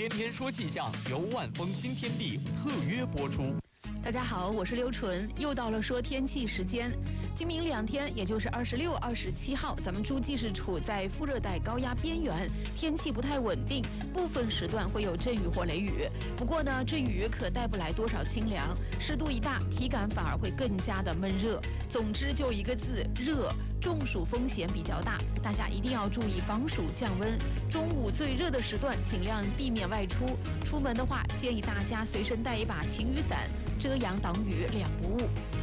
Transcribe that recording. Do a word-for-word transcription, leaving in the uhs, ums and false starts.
天天说气象由万丰新天地特约播出。 大家好，我是刘纯，又到了说天气时间。今明两天，也就是二十六、二十七号，咱们诸暨是处在副热带高压边缘，天气不太稳定，部分时段会有阵雨或雷雨。不过呢，这雨可带不来多少清凉，湿度一大，体感反而会更加的闷热。总之就一个字，热。中暑风险比较大，大家一定要注意防暑降温。中午最热的时段，尽量避免外出。出门的话，建议大家随身带一把晴雨伞，遮阳挡雨两不误。